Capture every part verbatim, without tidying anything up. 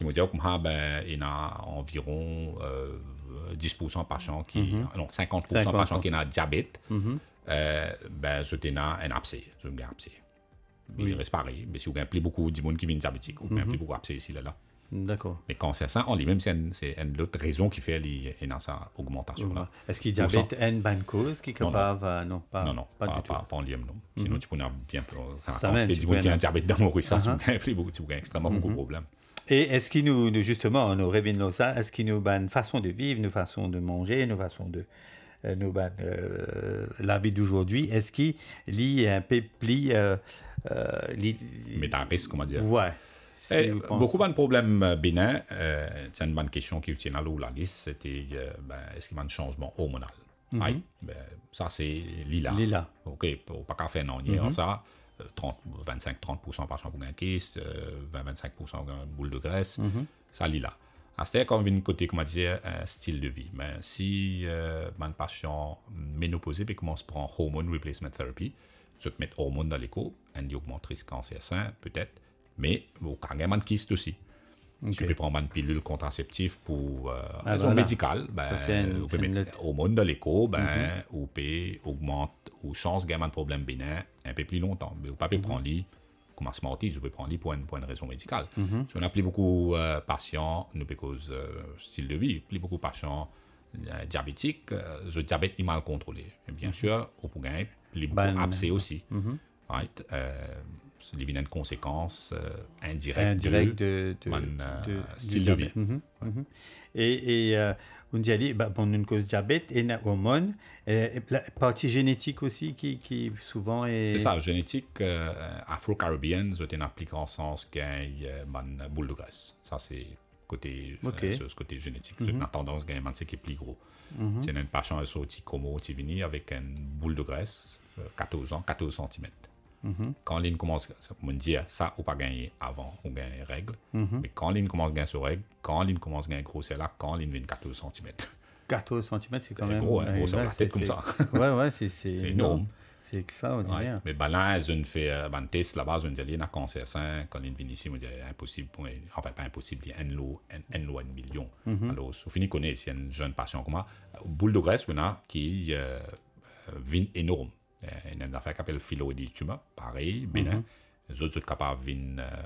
me dire, comme, ah, ben, il y a environ euh, dix pour cent patients qui, mm-hmm. non, cinquante pour cent patients qui ont diabète, mm-hmm. euh, ben, je t'ai un abcès, je un abcès. Il oui. reste pareil, mais si vous avez plus beaucoup de monde qui vient diabétique, ou bien mm-hmm. plus beaucoup abcès ici, là, là. D'accord. Mais quand c'est ça, en lui-même, c'est une, c'est une autre raison qui fait qu'il y a sa augmentation-là. Est-ce qu'il y a diabète une bonne cause qui est capable non, non. non, pas, non, non, pas, pas, du pas, tout. pas en lui-même, non. Mm-hmm. Sinon, tu peux avoir bien plus... Ça quand c'est des gens qui ont un diabète dans le ça, tu peux extrêmement mm-hmm. beaucoup de problèmes. Et est-ce qu'il nous, justement, nous révèle ça, est-ce qu'il nous a une façon de vivre, une façon de manger, une façon de... Euh, nous, ben, euh, la vie d'aujourd'hui, est-ce qu'il lie un peu plus... Euh, euh, li... Métariste, comment dire. Ouais. Si eh, beaucoup de problèmes bénins, euh, c'est une bonne question qui tient à l'eau la liste, c'était euh, ben, est-ce qu'il y a un changement hormonal? Mm-hmm. Oui, ben, ça c'est lila. Lila. OK, pour pas qu'à faire non, il y a ça, vingt-cinq à trente pour cent par champ pour un kiss, vingt à vingt-cinq pour cent une boule de graisse, mm-hmm. ça lila. C'est comme une côté, comment dire, un style de vie. Mais si euh, un patient ménopausé puis commence à prendre hormone replacement therapy, je te mets hormone dans l'écho, une augmentrice cancer sein peut-être, mais au cas où un kyste aussi. Okay. Tu peux prendre une pilule contraceptive pour euh, ah, raison voilà. médicale, ben, une, vous pouvez une mettre hormone dans l'écho, ben, mm-hmm. ou peut augmente ou chance gain un problème bénin un peu plus longtemps. Mais vous ne pouvez pas prendre lit. Comme asthmatique, je peux prendre pour une, pour une raison médicale. Mm-hmm. Si on a plus beaucoup de euh, patients, nous, cause euh, style de vie, plus beaucoup de patients euh, diabétiques, euh, le diabète est mal contrôlé. Et bien mm-hmm. sûr, on peut gagner plus beaucoup ben, abcès aussi. Mm-hmm. Right? Euh, c'est une conséquence euh, indirecte Indirect de, de, man, de, euh, de style de vie. Mm-hmm. Ouais. Mm-hmm. Et, et euh, on dit, allez, bah, bon, une cause diabète et une hormone, et, et la partie génétique aussi qui, qui souvent est... C'est ça, génétique euh, afro-caribéenne, c'est une application en sens qu'il y a une boule de graisse. Ça, c'est côté, okay. euh, ce côté génétique. C'est mm-hmm. une tendance qu'il y a un qui est plus gros. Mm-hmm. C'est une patient qui est venu avec une boule de graisse, euh, quatorze ans, quatorze centimètres. Mm-hmm. Quand l'ine commence, on dit ça ou pas gagner avant ou gagner règle, mm-hmm. mais quand l'ine commence à gagner sur règle, quand l'ine commence à gagner grosseur là, quand l'ine vient quatorze centimètres. quatorze centimètres, c'est quand même gros, hein, gros sur la tête comme ça. Ouais, ouais, c'est, c'est, c'est énorme. C'est que ça, on dit rien. Mais ben là, je fais un test là-bas, je dis, il y a un cancer sein, quand il vient ici, on dit, impossible, enfin pas impossible, il y a un lot, un lot, un million. Mm-hmm. Alors, au final, connaît, si un jeune patient comme moi, boule de graisse, on a qui euh, vient énorme. Il y a une affaire qui s'appelle phylloïdie tumeur, pareil, bénin. Mm-hmm. Les autres sont capables de venir euh,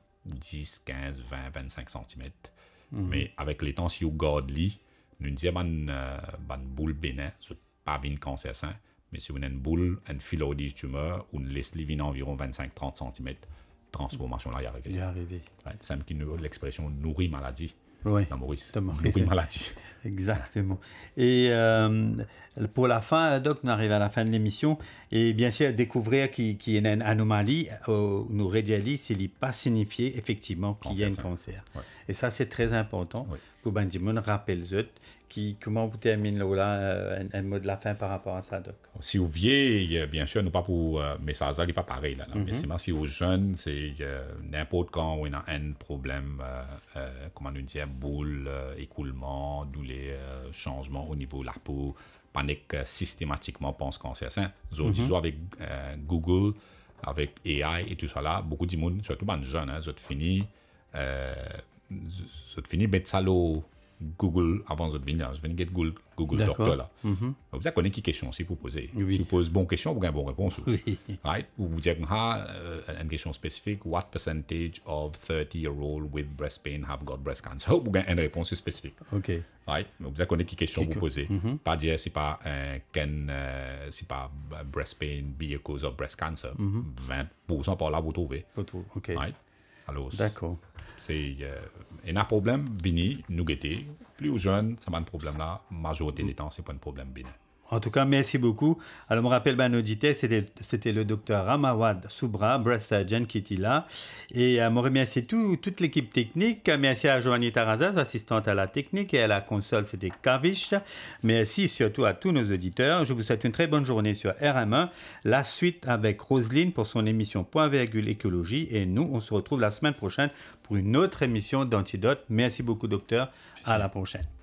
dix, quinze, vingt, vingt-cinq centimètres. Mm-hmm. Mais avec les temps, si vous gardez, nous disons une euh, boule bénin, ce n'est pas un cancer sein, mais si vous avez une boule, une phylloïdie tumeur, on laisse les venir environ vingt-cinq à trente centimètres, transformation là, il y arrive. Il y arrive. Ouais, c'est un qui l'expression nourrit maladie. Oui, dans Maurice. Maurice. Nourrit maladie. Exactement. Et euh, pour la fin, Doc, on arrive à la fin de l'émission. Et bien sûr, découvrir qu'il, qu'il y a une anomalie, euh, nous rédialis, ce n'est pas signifié effectivement qu'il y a un cancer. Ouais. Et ça, c'est très important. Oui. Pour Benjamin, rappelle qui comment vous terminez là, un, un mot de la fin par rapport à ça, Doc? Si vous vieillez, bien sûr, nous pas pour, euh, mais ça n'est pas pareil. Là, là. Mm-hmm. Mais c'est si vous jeunes, c'est euh, n'importe quand on a un problème, euh, euh, comment nous dire, boule, euh, écoulement, d'où les euh, changements au niveau de la peau, panique euh, systématiquement pense cancer. Hein. Mm-hmm. Disons avec euh, Google, avec A I et tout ça là, beaucoup de monde, surtout les jeunes, hein, ils finissent, euh, ils finissent mettre ça au Google avant de venir, je viens de Google, Google Doctor là. Mm-hmm. Vous avez connaît qui question si vous posez. Oui. Si vous posez bonne question, vous avez une bonne réponse. Oui. Right? Ou vous dites ah, uh, une question spécifique, what percentage of thirty-year-old with breast pain have got breast cancer? Vous avez une réponse spécifique. OK. Right? Vous avez connaît qui question vous posez. Mm-hmm. Pas dire c'est pas euh, can, euh, c'est pas breast pain be a cause of breast cancer. Mm-hmm. vingt pour cent par là vous trouvez. OK. Right? Alors, d'accord. C'est euh, un problème vini nous guetter plus jeunes ça pas un problème là majorité des temps c'est pas un problème bénin. En tout cas, merci beaucoup. Alors, je me rappelle, ben, auditeur, c'était, c'était le docteur Ramawad Soubra, breast surgeon, qui était là. Et euh, je remercie tout, toute l'équipe technique. Merci à Joanie Tarazaz, assistante à la technique, et à la console, c'était Kavish. Merci surtout à tous nos auditeurs. Je vous souhaite une très bonne journée sur R M un. La suite avec Roselyne pour son émission Point Virgule Écologie. Et nous, on se retrouve la semaine prochaine pour une autre émission d'Antidote. Merci beaucoup, docteur. Merci. À la prochaine.